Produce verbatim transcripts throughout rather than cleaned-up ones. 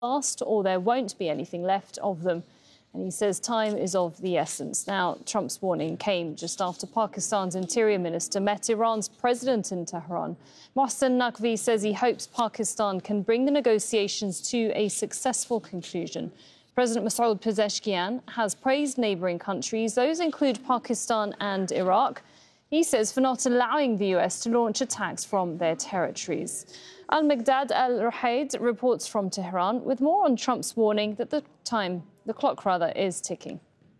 fast or there won't be anything left of them. And he says time is of the essence. Now, Trump's warning came just after Pakistan's Interior Minister met Iran's president in Tehran. Mohsen Naqvi says he hopes Pakistan can bring the negotiations to a successful conclusion. President Masoud Pezeshkian has praised neighbouring countries. Those include Pakistan and Iraq. He says for not allowing the U S to launch attacks from their territories. Al-Miqdad Al-Ruhaid reports from Tehran with more on Trump's warning that the time, the clock rather, is ticking.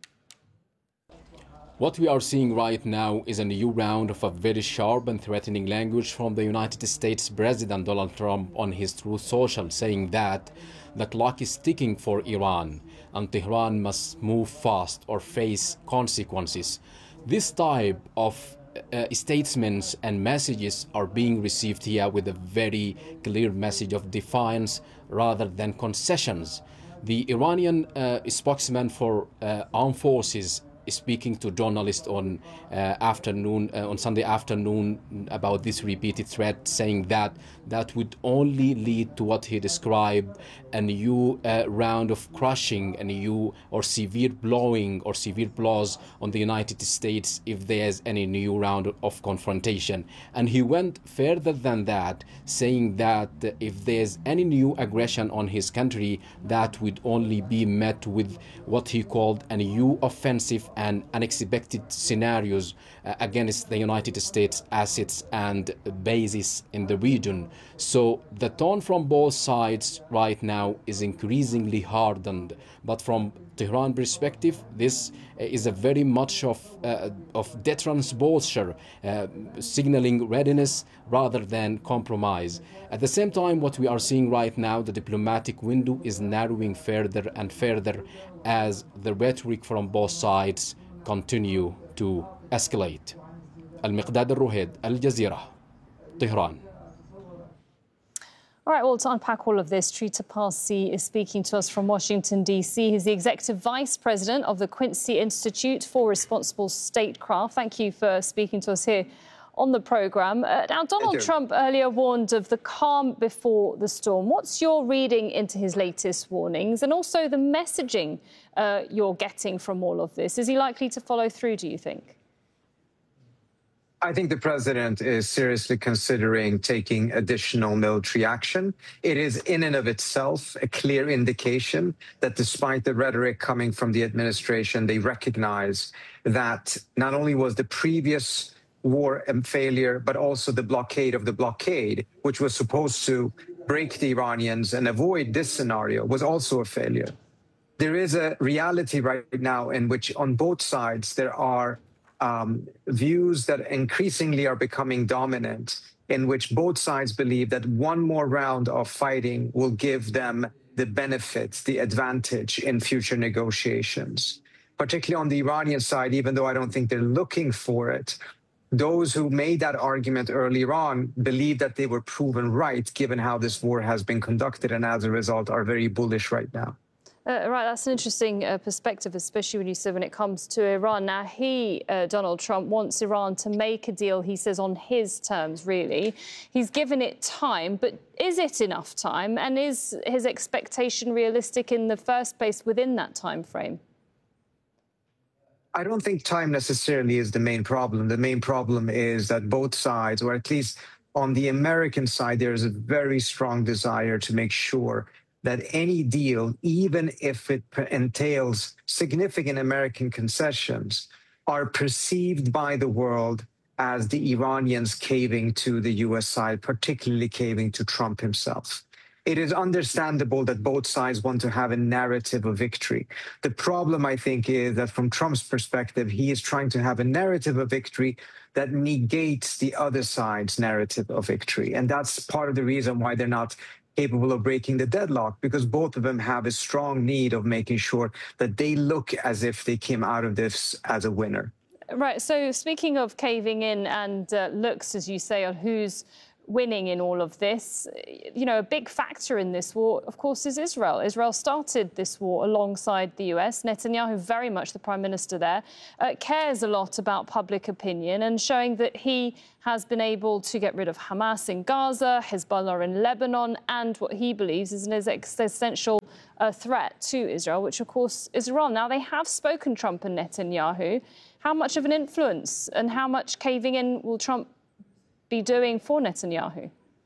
What we are seeing right now is a new round of a very sharp and threatening language from the United States President Donald Trump on his Truth Social, saying that the clock is ticking for Iran and Tehran must move fast or face consequences. This type of Uh, statements and messages are being received here with a very clear message of defiance rather than concessions. The Iranian uh, spokesman for uh, armed forces speaking to journalists on uh, afternoon uh, on Sunday afternoon about this repeated threat, saying that that would only lead to what he described a new uh, round of crushing, a new or severe blowing or severe blows on the United States if there's any new round of confrontation. And he went further than that, saying that if there's any new aggression on his country, that would only be met with what he called a new offensive and unexpected scenarios uh, against the United States assets and bases in the region. So the tone from both sides right now is increasingly hardened. But from Tehran perspective, this is a very much of, uh, of deterrence posture, uh, signaling readiness rather than compromise. At the same time, what we are seeing right now, the diplomatic window is narrowing further and further as the rhetoric from both sides continue to escalate. Al-Miqdad Al-Ruhaid, Al Jazeera, Tehran. All right, well, to unpack all of this, Trita Parsi is speaking to us from Washington, D C. He's the Executive Vice President of the Quincy Institute for Responsible Statecraft. Thank you for speaking to us here on the programme. Uh, now, Donald Trump earlier warned of the calm before the storm. What's your reading into his latest warnings and also the messaging uh, you're getting from all of this? Is he likely to follow through, do you think? I think the president is seriously considering taking additional military action. It is in and of itself a clear indication that despite the rhetoric coming from the administration, they recognize that not only was the previous war a failure, but also the blockade of the blockade, which was supposed to break the Iranians and avoid this scenario, was also a failure. There is a reality right now in which on both sides there are Um, views that increasingly are becoming dominant, in which both sides believe that one more round of fighting will give them the benefits, the advantage in future negotiations. Particularly on the Iranian side, even though I don't think they're looking for it, those who made that argument earlier on believe that they were proven right, given how this war has been conducted, and as a result are very bullish right now. Uh, right, that's an interesting uh, perspective, especially when you said when it comes to Iran. Now, he, uh, Donald Trump, wants Iran to make a deal, he says, on his terms, really. He's given it time, but is it enough time? And is his expectation realistic in the first place within that time frame? I don't think time necessarily is the main problem. The main problem is that both sides, or at least on the American side, there is a very strong desire to make sure that any deal, even if it entails significant American concessions, are perceived by the world as the Iranians caving to the U S side, particularly caving to Trump himself. It is understandable that both sides want to have a narrative of victory. The problem, I think, is that from Trump's perspective, he is trying to have a narrative of victory that negates the other side's narrative of victory. And that's part of the reason why they're not capable of breaking the deadlock, because both of them have a strong need of making sure that they look as if they came out of this as a winner. Right, so speaking of caving in and uh, looks, as you say, on who's winning in all of this. You know, a big factor in this war, of course, is Israel. Israel started this war alongside the U S. Netanyahu, very much the prime minister there, uh, cares a lot about public opinion and showing that he has been able to get rid of Hamas in Gaza, Hezbollah in Lebanon, and what he believes is an existential uh, threat to Israel, which, of course, is Iran. Now, they have spoken, Trump and Netanyahu. How much of an influence and how much caving in will Trump be doing for Netanyahu?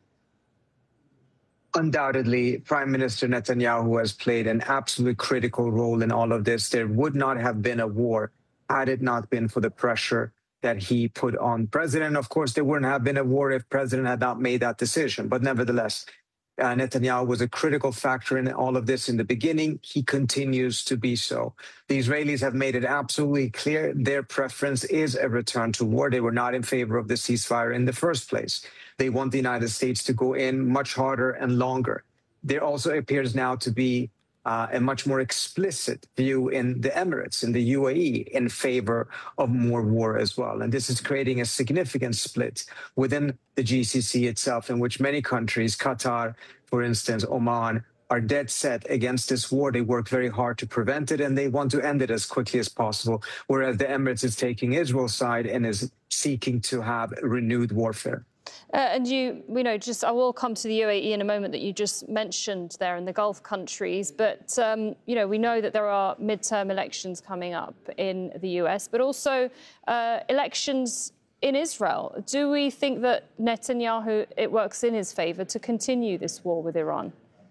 Undoubtedly, Prime Minister Netanyahu has played an absolutely critical role in all of this. There would not have been a war had it not been for the pressure that he put on President. Of course, there wouldn't have been a war if President had not made that decision. But nevertheless, uh, Netanyahu was a critical factor in all of this in the beginning. He continues to be so. The Israelis have made it absolutely clear their preference is a return to war. They were not in favor of the ceasefire in the first place. They want the United States to go in much harder and longer. There also appears now to be uh, a much more explicit view in the Emirates, in the U A E, in favor of more war as well. And this is creating a significant split within the G C C itself, in which many countries, Qatar, for instance, Oman, are dead set against this war. They work very hard to prevent it, and they want to end it as quickly as possible, whereas the Emirates is taking Israel's side and is seeking to have renewed warfare. Uh, and you, you know, just I will come to the U A E in a moment that you just mentioned there in the Gulf countries. But, um, you know, we know that there are midterm elections coming up in the U S, but also uh, elections in Israel. Do we think that Netanyahu, it works in his favour to continue this war with Iran?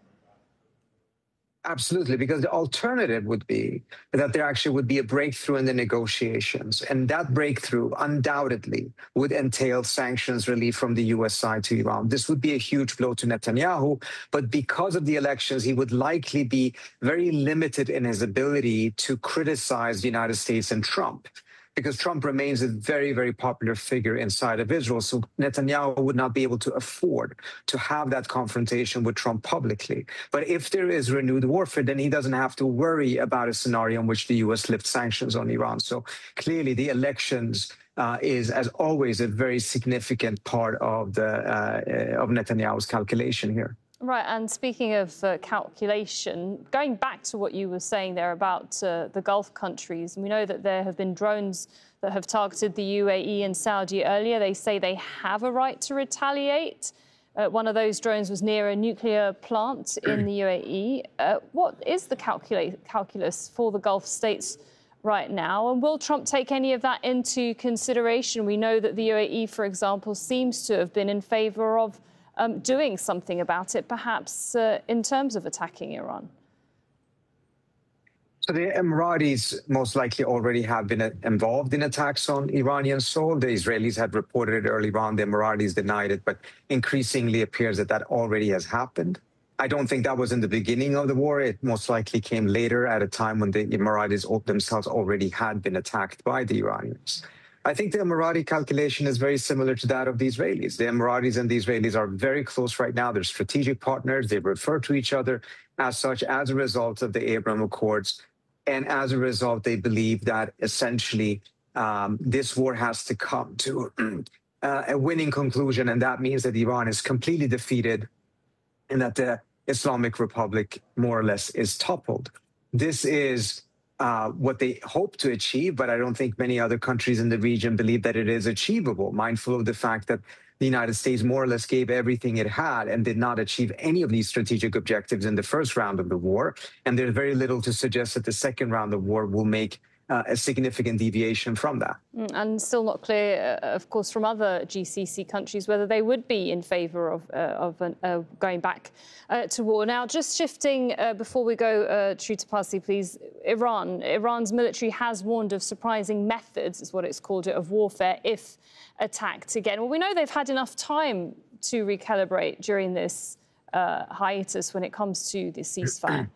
Absolutely, because the alternative would be that there actually would be a breakthrough in the negotiations. And that breakthrough undoubtedly would entail sanctions relief from the U S side to Iran. This would be a huge blow to Netanyahu. But because of the elections, he would likely be very limited in his ability to criticize the United States and Trump, because Trump remains a very, very popular figure inside of Israel. So Netanyahu would not be able to afford to have that confrontation with Trump publicly. But if there is renewed warfare, then he doesn't have to worry about a scenario in which the U S lifts sanctions on Iran. So clearly the elections uh, is, as always, a very significant part of, the, uh, of Netanyahu's calculation here. Right, and speaking of uh, calculation, going back to what you were saying there about uh, the Gulf countries, we know that there have been drones that have targeted the U A E and Saudi earlier. They say they have a right to retaliate. Uh, one of those drones was near a nuclear plant in the U A E. Uh, what is the calcula- calculus for the Gulf states right now? And will Trump take any of that into consideration? We know that the U A E, for example, seems to have been in favour of Um, doing something about it, perhaps uh, in terms of attacking Iran? So the Emiratis most likely already have been uh, involved in attacks on Iranian soil. The Israelis had reported it early on. The Emiratis denied it, but increasingly appears that that already has happened. I don't think that was in the beginning of the war. It most likely came later at a time when the Emiratis themselves already had been attacked by the Iranians. I think the Emirati calculation is very similar to that of the Israelis. The Emiratis and the Israelis are very close right now. They're strategic partners. They refer to each other as such as a result of the Abraham Accords. And as a result, they believe that essentially um, this war has to come to uh, a winning conclusion. And that means that Iran is completely defeated and that the Islamic Republic more or less is toppled. This is Uh, what they hope to achieve, but I don't think many other countries in the region believe that it is achievable, mindful of the fact that the United States more or less gave everything it had and did not achieve any of these strategic objectives in the first round of the war. And there's very little to suggest that the second round of war will make Uh, a significant deviation from that. Mm, and still not clear, uh, of course, from other G C C countries whether they would be in favour of, uh, of an, uh, going back uh, to war. Now, just shifting uh, before we go, uh, True to Parsi, please, Iran. Iran's military has warned of surprising methods, is what it's called it, of warfare if attacked again. Well, we know they've had enough time to recalibrate during this uh, hiatus when it comes to the ceasefire.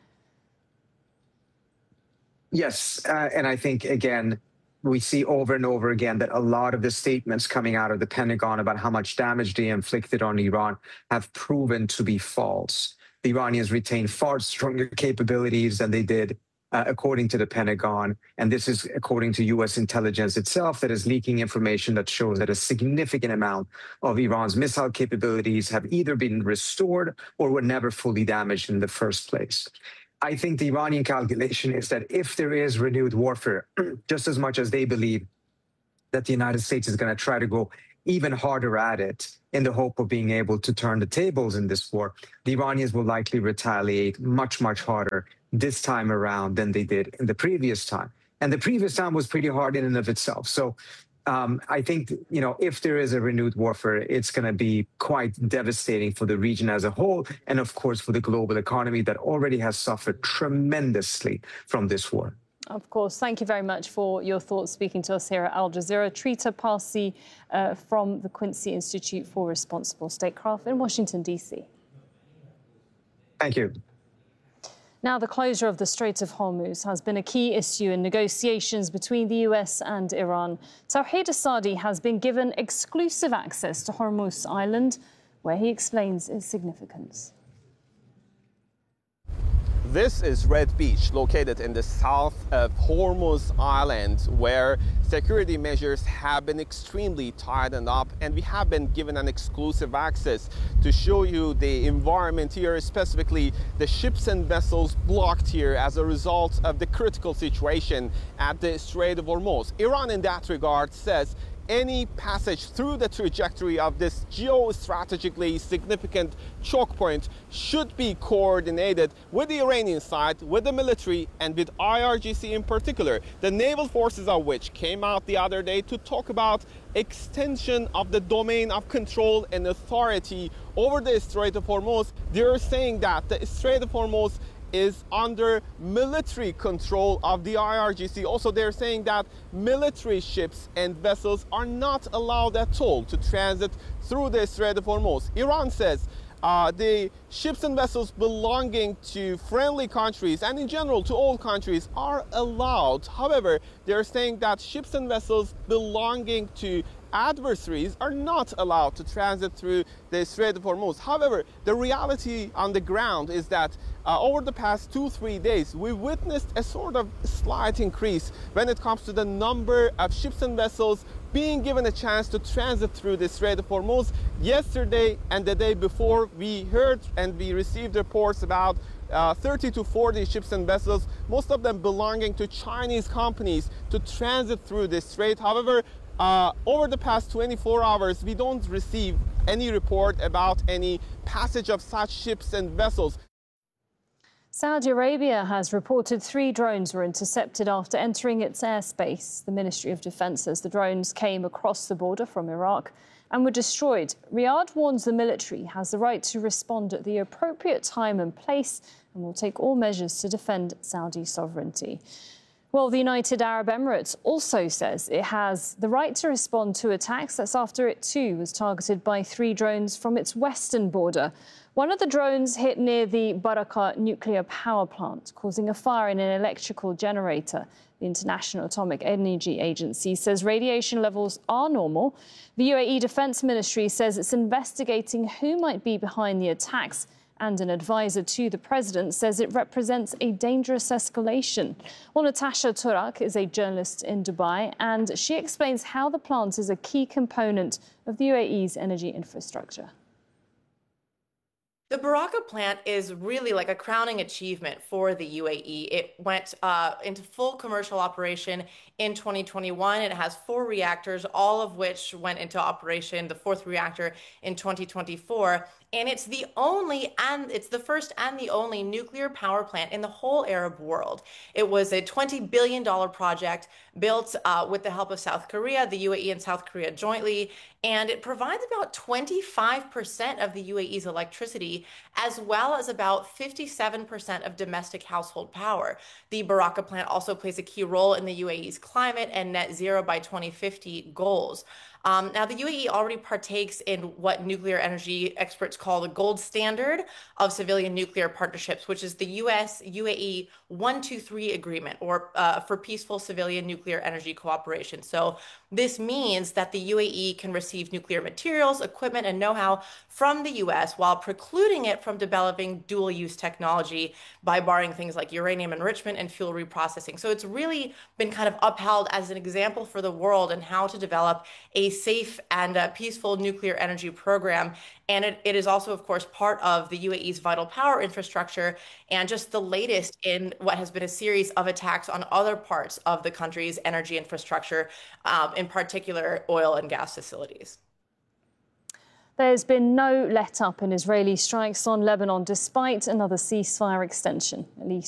Yes, uh, and I think, again, we see over and over again that a lot of the statements coming out of the Pentagon about how much damage they inflicted on Iran have proven to be false. The Iranians retain far stronger capabilities than they did uh, according to the Pentagon. And this is according to U S intelligence itself that is leaking information that shows that a significant amount of Iran's missile capabilities have either been restored or were never fully damaged in the first place. I think the Iranian calculation is that if there is renewed warfare, just as much as they believe that the United States is going to try to go even harder at it in the hope of being able to turn the tables in this war, the Iranians will likely retaliate much, much harder this time around than they did in the previous time. And the previous time was pretty hard in and of itself. So um, I think, you know, if there is a renewed warfare, it's going to be quite devastating for the region as a whole, and of course for the global economy that already has suffered tremendously from this war. Of course. Thank you very much for your thoughts speaking to us here at Al Jazeera. Trita Parsi uh, from the Quincy Institute for Responsible Statecraft in Washington, D C. Thank you. Now, the closure of the Strait of Hormuz has been a key issue in negotiations between the U S and Iran. Tawhid Asadi has been given exclusive access to Hormuz Island, where he explains its significance. This is Red Beach, located in the south of Hormuz Island, where security measures have been extremely tightened up, and we have been given an exclusive access to show you the environment here, specifically the ships and vessels blocked here as a result of the critical situation at the Strait of Hormuz. Iran, in that regard, says any passage through the trajectory of this geostrategically significant choke point should be coordinated with the Iranian side, with the military, and with I R G C in particular, the naval forces of which came out the other day to talk about extension of the domain of control and authority over the Strait of Hormuz. They're saying that the Strait of Hormuz is under military control of the I R G C. Also, they're saying that military ships and vessels are not allowed at all to transit through the Strait of Hormuz. Iran says uh, the ships and vessels belonging to friendly countries and in general to all countries are allowed. However, they're saying that ships and vessels belonging to adversaries are not allowed to transit through the Strait of Hormuz. However, the reality on the ground is that uh, over the past two, three days, we witnessed a sort of slight increase when it comes to the number of ships and vessels being given a chance to transit through the Strait of Hormuz. Yesterday and the day before, we heard and we received reports about Uh, thirty to forty ships and vessels, most of them belonging to Chinese companies, to transit through this strait. However, uh, over the past twenty-four hours, we don't receive any report about any passage of such ships and vessels. Saudi Arabia has reported three drones were intercepted after entering its airspace. The Ministry of Defense says the drones came across the border from Iraq and were destroyed. Riyadh warns the military has the right to respond at the appropriate time and place and will take all measures to defend Saudi sovereignty. Well, the United Arab Emirates also says it has the right to respond to attacks. That's after it too was targeted by three drones from its western border. One of the drones hit near the Barakah nuclear power plant, causing a fire in an electrical generator. The International Atomic Energy Agency says radiation levels are normal. The U A E Defence Ministry says it's investigating who might be behind the attacks, and an advisor to the president says it represents a dangerous escalation. Well, Natasha Turak is a journalist in Dubai, and she explains how the plant is a key component of the U A E's energy infrastructure. The Barakah plant is really like a crowning achievement for the U A E. It went uh, into full commercial operation in twenty twenty-one. It has four reactors, all of which went into operation, the fourth reactor in twenty twenty-four. And it's the only, and it's the first and the only nuclear power plant in the whole Arab world. It was a twenty billion dollars project built uh, with the help of South Korea, the U A E and South Korea jointly, and it provides about twenty-five percent of the U A E's electricity, as well as about fifty-seven percent of domestic household power. The Barakah plant also plays a key role in the U A E's climate and net zero by twenty fifty goals. Um, now, the U A E already partakes in what nuclear energy experts call the gold standard of civilian nuclear partnerships, which is the U S U A E one two three agreement, or uh, for peaceful civilian nuclear energy cooperation. So this means that the U A E can receive nuclear materials, equipment, and know-how from the U S while precluding it from developing dual-use technology by barring things like uranium enrichment and fuel reprocessing. So it's really been kind of upheld as an example for the world in how to develop a safe and uh, peaceful nuclear energy program. And it, it is also, of course, part of the U A E's vital power infrastructure and just the latest in what has been a series of attacks on other parts of the country's energy infrastructure, um, in particular oil and gas facilities. There's been no let-up in Israeli strikes on Lebanon despite another ceasefire extension. At least